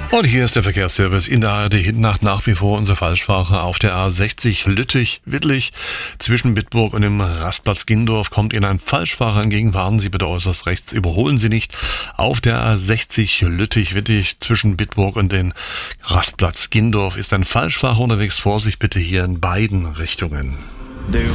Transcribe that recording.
Und hier ist der Verkehrsservice in der ARD Hintennacht nach wie vor unser Falschfahrer auf der A60 Lüttich-Wittlich. Zwischen Bitburg und dem Rastplatz Gindorf kommt Ihnen ein Falschfahrer entgegen. Warten Sie bitte äußerst rechts, überholen Sie nicht. Auf der A60 Lüttich-Wittlich zwischen Bitburg und dem Rastplatz Gindorf ist ein Falschfahrer unterwegs. Vorsicht bitte hier in beiden Richtungen.